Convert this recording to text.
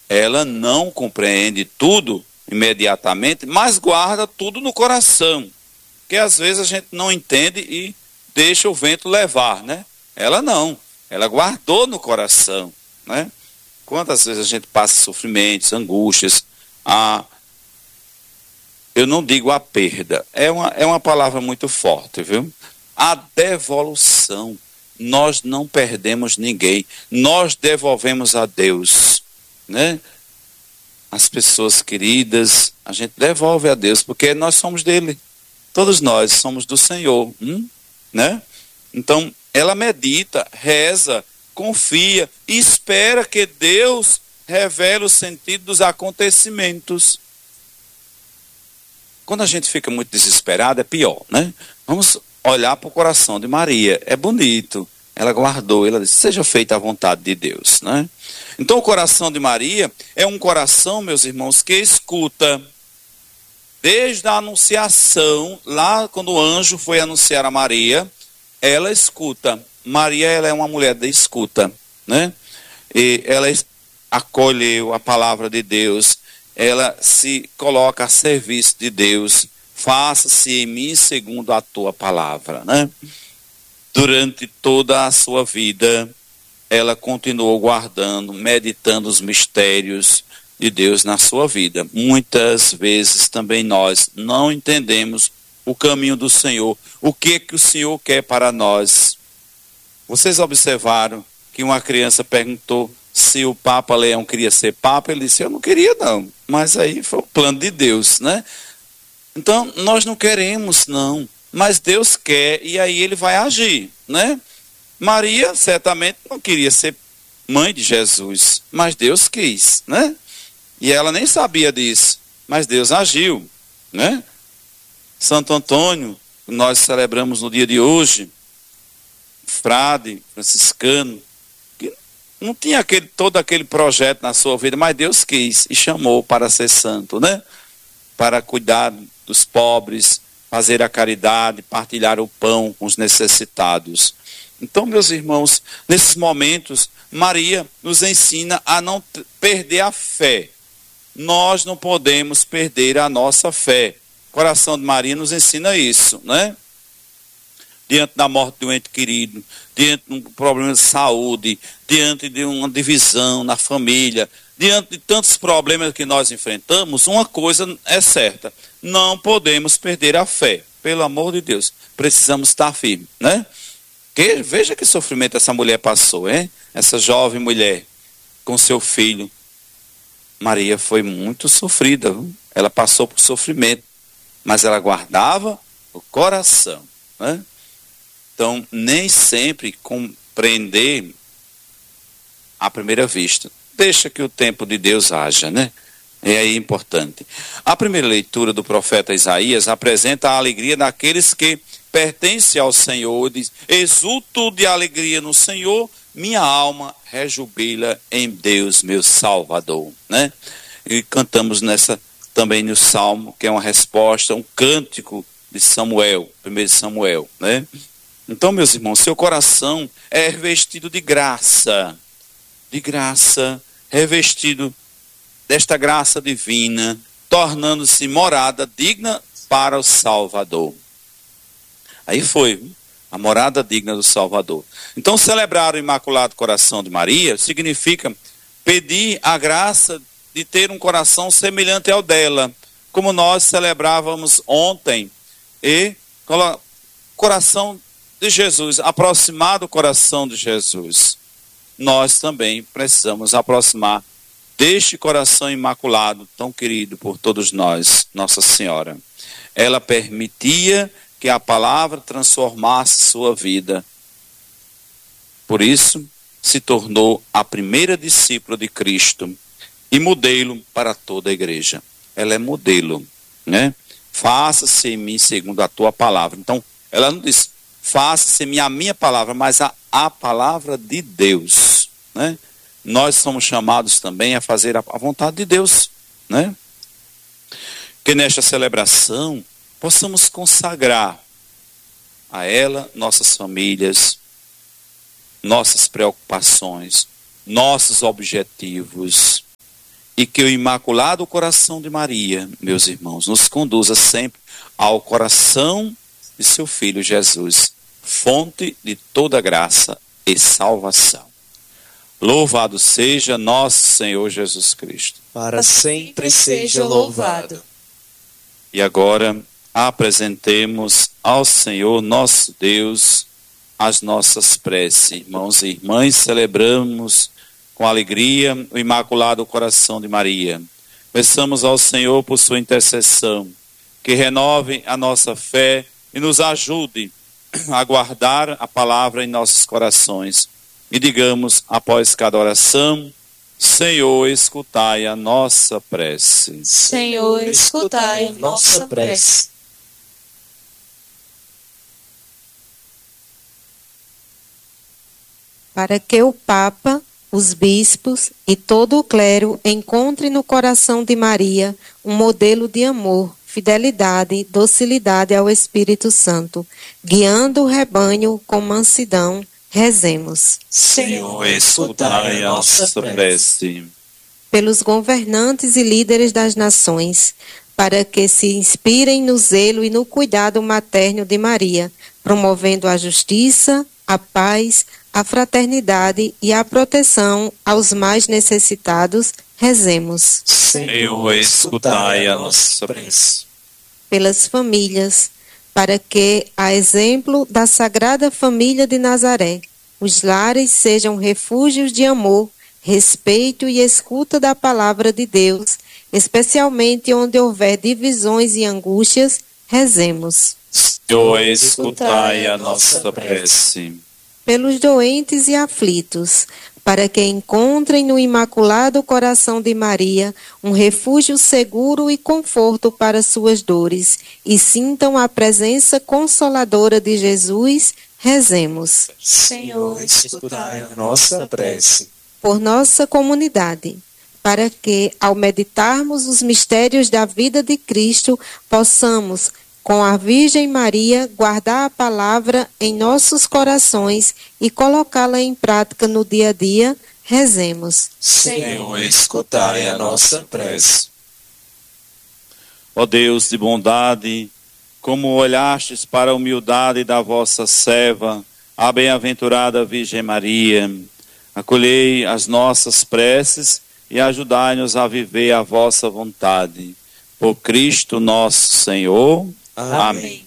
ela não compreende tudo imediatamente, mas guarda tudo no coração. Porque às vezes a gente não entende e deixa o vento levar, né? Ela não, ela guardou no coração, né? Quantas vezes a gente passa sofrimentos, angústias, eu não digo a perda, é uma palavra muito forte, viu? A devolução. Nós não perdemos ninguém, nós devolvemos a Deus, né? As pessoas queridas, a gente devolve a Deus, porque nós somos dele, todos nós somos do Senhor, né? Então, ela medita, reza, confia e espera que Deus revele o sentido dos acontecimentos. Quando a gente fica muito desesperado, é pior, né? Vamos olhar para o coração de Maria, é bonito, ela guardou, ela disse, seja feita a vontade de Deus, né? Então o coração de Maria é um coração, meus irmãos, que escuta, desde a anunciação, lá quando o anjo foi anunciar a Maria, ela escuta. Maria, ela é uma mulher de escuta, né? E ela acolheu a palavra de Deus, ela se coloca a serviço de Deus, faça-se em mim segundo a tua palavra, né? Durante toda a sua vida, ela continuou guardando, meditando os mistérios de Deus na sua vida. Muitas vezes também nós não entendemos o caminho do Senhor, o que o Senhor quer para nós. Vocês observaram que uma criança perguntou se o Papa Leão queria ser Papa, ele disse, eu não queria não, mas aí foi o plano de Deus, né? Então, nós não queremos não, mas Deus quer e aí ele vai agir, né? Maria certamente não queria ser mãe de Jesus, mas Deus quis, né? E ela nem sabia disso, mas Deus agiu, né? Santo Antônio, nós celebramos no dia de hoje, frade franciscano, que não tinha todo aquele projeto na sua vida, mas Deus quis e chamou para ser santo, né? Para cuidar dos pobres, fazer a caridade, partilhar o pão com os necessitados. Então, meus irmãos, nesses momentos, Maria nos ensina a não perder a fé. Nós não podemos perder a nossa fé. O coração de Maria nos ensina isso, né? Diante da morte de um ente querido, diante de um problema de saúde, diante de uma divisão na família, diante de tantos problemas que nós enfrentamos, uma coisa é certa, não podemos perder a fé, pelo amor de Deus, precisamos estar firmes, né? Porque veja que sofrimento essa mulher passou, hein? Essa jovem mulher com seu filho. Maria foi muito sofrida, viu? Ela passou por sofrimento, mas ela guardava o coração, né? Então, nem sempre compreender à primeira vista. Deixa que o tempo de Deus haja, né? É aí importante. A primeira leitura do profeta Isaías apresenta a alegria daqueles que pertencem ao Senhor. Diz, exulto de alegria no Senhor, minha alma rejubila em Deus, meu Salvador, né? E cantamos também no Salmo, que é uma resposta, um cântico de Samuel, 1 Samuel, né? Então, meus irmãos, seu coração é revestido de graça, revestido desta graça divina, tornando-se morada digna para o Salvador. Aí foi a morada digna do Salvador. Então, celebrar o Imaculado Coração de Maria significa pedir a graça de ter um coração semelhante ao dela, como nós celebrávamos ontem, e coração de Jesus, aproximar do coração de Jesus. Nós também precisamos aproximar deste coração imaculado, tão querido por todos nós, Nossa Senhora. Ela permitia que a palavra transformasse sua vida. Por isso, se tornou a primeira discípula de Cristo e modelo para toda a igreja. Ela é modelo, né? Faça-se em mim segundo a tua palavra. Então, ela não diz, faça-se em mim a minha palavra, mas a palavra de Deus, né? Nós somos chamados também a fazer a vontade de Deus, né? Que nesta celebração possamos consagrar a ela nossas famílias, nossas preocupações, nossos objetivos, e que o Imaculado Coração de Maria, meus irmãos, nos conduza sempre ao coração de seu Filho Jesus, fonte de toda graça e salvação. Louvado seja nosso Senhor Jesus Cristo. Para sempre seja louvado. E agora apresentemos ao Senhor nosso Deus as nossas preces. Irmãos e irmãs, celebramos com alegria o Imaculado Coração de Maria. Peçamos ao Senhor por sua intercessão, que renove a nossa fé e nos ajude a guardar a palavra em nossos corações. E digamos, após cada oração: Senhor, escutai a nossa prece. Senhor, escutai a nossa prece. Para que o Papa, os bispos e todo o clero encontrem no coração de Maria um modelo de amor, fidelidade, docilidade ao Espírito Santo, guiando o rebanho com mansidão, rezemos. Senhor, Escutai a nossa prece. Pelos governantes e líderes das nações, para que se inspirem no zelo e no cuidado materno de Maria, promovendo a justiça, a paz, a fraternidade e a proteção aos mais necessitados, rezemos. Senhor, escutai a nossa prece. Pelas famílias, para que, a exemplo da Sagrada Família de Nazaré, os lares sejam refúgios de amor, respeito e escuta da palavra de Deus, especialmente onde houver divisões e angústias, rezemos. Senhor, escutai a nossa prece. Pelos doentes e aflitos, para que encontrem no Imaculado Coração de Maria um refúgio seguro e conforto para suas dores, e sintam a presença consoladora de Jesus, rezemos. Senhor, Escutai a nossa prece. Por nossa comunidade, para que, ao meditarmos os mistérios da vida de Cristo, possamos, com a Virgem Maria, guardar a palavra em nossos corações e colocá-la em prática no dia a dia, rezemos. Senhor, escutai a nossa prece. Ó Deus de bondade, como olhastes para a humildade da vossa serva, a bem-aventurada Virgem Maria, acolhei as nossas preces e ajudai-nos a viver a vossa vontade. Por Cristo nosso Senhor. Amém.